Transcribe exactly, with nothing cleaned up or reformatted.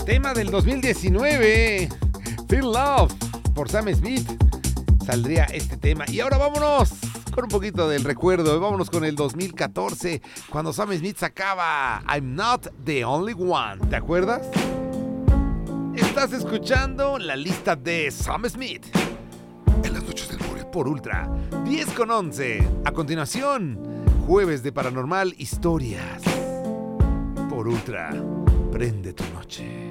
Tema del dos mil diecinueve, Feel Love, por Sam Smith. Saldría este tema. Y ahora vámonos con un poquito del recuerdo. Vámonos con el dos mil catorce, cuando Sam Smith sacaba I'm Not the Only One. ¿Te acuerdas? Estás escuchando la lista de Sam Smith en las noches del More por Ultra diez con once. A continuación, jueves de Paranormal Historias por Ultra. Prende tu noche.